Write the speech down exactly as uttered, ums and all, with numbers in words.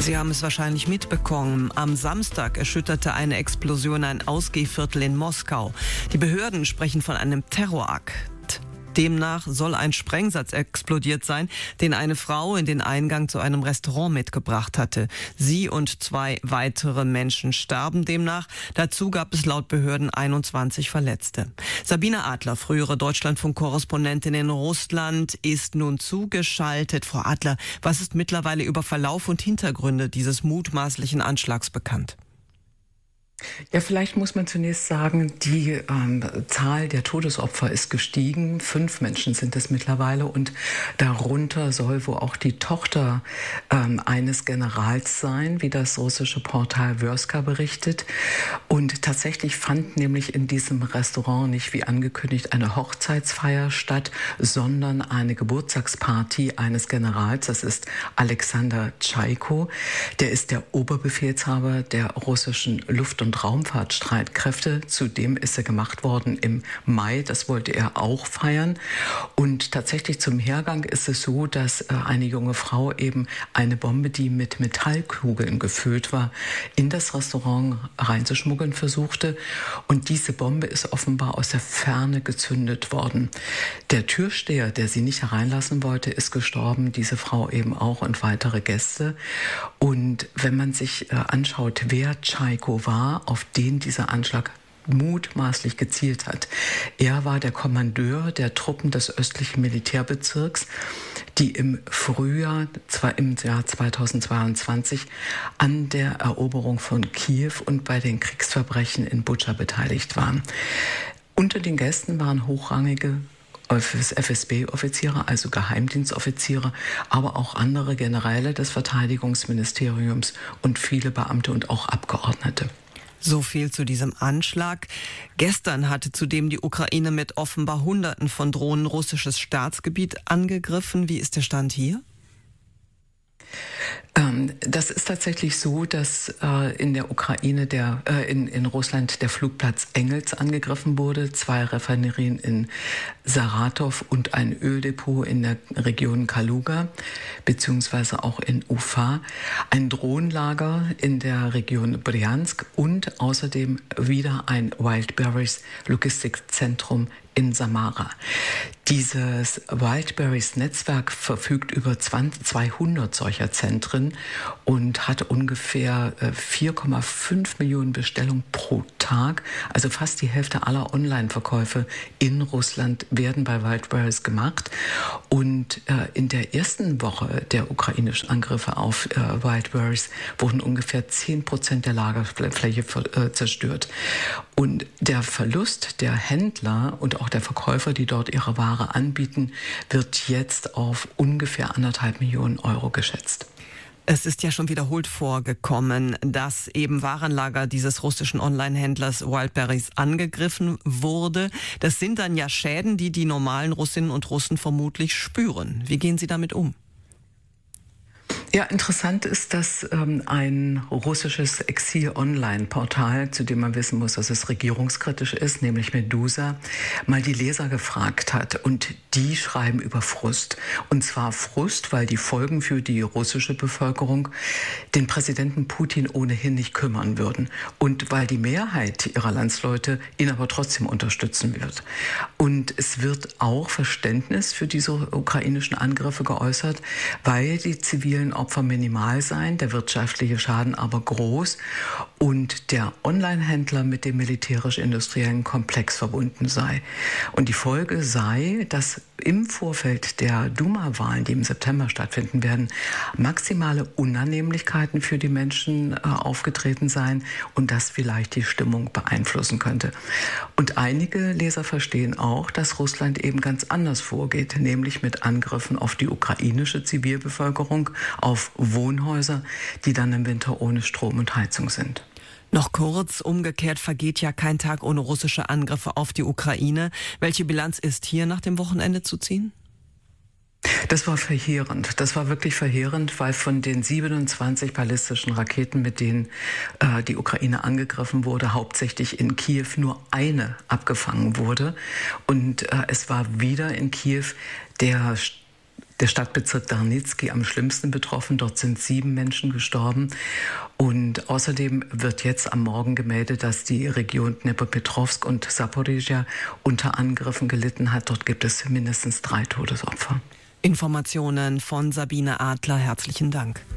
Sie haben es wahrscheinlich mitbekommen. Am Samstag erschütterte eine Explosion ein Ausgehviertel in Moskau. Die Behörden sprechen von einem Terrorakt. Demnach soll ein Sprengsatz explodiert sein, den eine Frau in den Eingang zu einem Restaurant mitgebracht hatte. Sie und zwei weitere Menschen starben demnach. Dazu gab es laut Behörden einundzwanzig Verletzte. Sabine Adler, frühere Deutschlandfunk-Korrespondentin in Russland, ist nun zugeschaltet. Frau Adler, was ist mittlerweile über Verlauf und Hintergründe dieses mutmaßlichen Anschlags bekannt? Ja, vielleicht muss man zunächst sagen, die ähm, Zahl der Todesopfer ist gestiegen. Fünf Menschen sind es mittlerweile und darunter soll wohl auch die Tochter ähm, eines Generals sein, wie das russische Portal Vörska berichtet. Und tatsächlich fand nämlich in diesem Restaurant nicht wie angekündigt eine Hochzeitsfeier statt, sondern eine Geburtstagsparty eines Generals. Das ist Alexander Tschaiko. Der ist der Oberbefehlshaber der russischen Luft- und Raumfahrtstreitkräfte. Zudem ist er gemacht worden im Mai. Das wollte er auch feiern. Und tatsächlich zum Hergang ist es so, dass äh, eine junge Frau eben eine Bombe, die mit Metallkugeln gefüllt war, in das Restaurant reinzuschmuggeln versuchte. Und diese Bombe ist offenbar aus der Ferne gezündet worden. Der Türsteher, der sie nicht hereinlassen wollte, ist gestorben. Diese Frau eben auch und weitere Gäste. Und wenn man sich äh, anschaut, wer Tschaiko war, auf den dieser Anschlag mutmaßlich gezielt hat. Er war der Kommandeur der Truppen des östlichen Militärbezirks, die im Frühjahr, zwar im Jahr zweitausendzweiundzwanzig, an der Eroberung von Kiew und bei den Kriegsverbrechen in Butscha beteiligt waren. Unter den Gästen waren hochrangige F S B-Offiziere, also Geheimdienstoffiziere, aber auch andere Generäle des Verteidigungsministeriums und viele Beamte und auch Abgeordnete. So viel zu diesem Anschlag. Gestern hatte zudem die Ukraine mit offenbar Hunderten von Drohnen russisches Staatsgebiet angegriffen. Wie ist der Stand hier? Das ist tatsächlich so, dass äh, in der Ukraine, der, äh, in, in Russland der Flugplatz Engels angegriffen wurde, zwei Raffinerien in Saratow und ein Öldepot in der Region Kaluga, beziehungsweise auch in Ufa, ein Drohnenlager in der Region Bryansk und außerdem wieder ein Wildberries Logistikzentrum in Samara. Dieses Wildberries-Netzwerk verfügt über zweihundert solcher Zentren und hat ungefähr vier Komma fünf Millionen Bestellungen pro Tag. Also fast die Hälfte aller Online-Verkäufe in Russland werden bei Wildberries gemacht. Und äh, in der ersten Woche der ukrainischen Angriffe auf äh, Wildberries wurden ungefähr zehn Prozent der Lagerfläche äh, zerstört. Und der Verlust der Händler und auch der Verkäufer, die dort ihre Ware anbieten, wird jetzt auf ungefähr anderthalb Millionen Euro geschätzt. Es ist ja schon wiederholt vorgekommen, dass eben Warenlager dieses russischen Online-Händlers Wildberries angegriffen wurde. Das sind dann ja Schäden, die die normalen Russinnen und Russen vermutlich spüren. Wie gehen Sie damit um? Ja, interessant ist, dass ähm, ein russisches Exil-Online-Portal, zu dem man wissen muss, dass es regierungskritisch ist, nämlich Medusa, mal die Leser gefragt hat. Und die schreiben über Frust. Und zwar Frust, weil die Folgen für die russische Bevölkerung den Präsidenten Putin ohnehin nicht kümmern würden. Und weil die Mehrheit ihrer Landsleute ihn aber trotzdem unterstützen wird. Und es wird auch Verständnis für diese ukrainischen Angriffe geäußert, weil die zivilen Opfer minimal sein, der wirtschaftliche Schaden aber groß und der Online-Händler mit dem militärisch-industriellen Komplex verbunden sei. Und die Folge sei, dass im Vorfeld der Duma-Wahlen, die im September stattfinden werden, maximale Unannehmlichkeiten für die Menschen äh, aufgetreten seien und das vielleicht die Stimmung beeinflussen könnte. Und einige Leser verstehen auch, dass Russland eben ganz anders vorgeht, nämlich mit Angriffen auf die ukrainische Zivilbevölkerung, auf Wohnhäuser, die dann im Winter ohne Strom und Heizung sind. Noch kurz, umgekehrt vergeht ja kein Tag ohne russische Angriffe auf die Ukraine. Welche Bilanz ist hier nach dem Wochenende zu ziehen? Das war verheerend. Das war wirklich verheerend, weil von den siebenundzwanzig ballistischen Raketen, mit denen äh, die Ukraine angegriffen wurde, hauptsächlich in Kiew nur eine abgefangen wurde. Und äh, es war wieder in Kiew der der Stadtbezirk Darnitsky am schlimmsten betroffen. Dort sind sieben Menschen gestorben. Und außerdem wird jetzt am Morgen gemeldet, dass die Region Dnepropetrovsk und Saporizhia unter Angriffen gelitten hat. Dort gibt es mindestens drei Todesopfer. Informationen von Sabine Adler. Herzlichen Dank.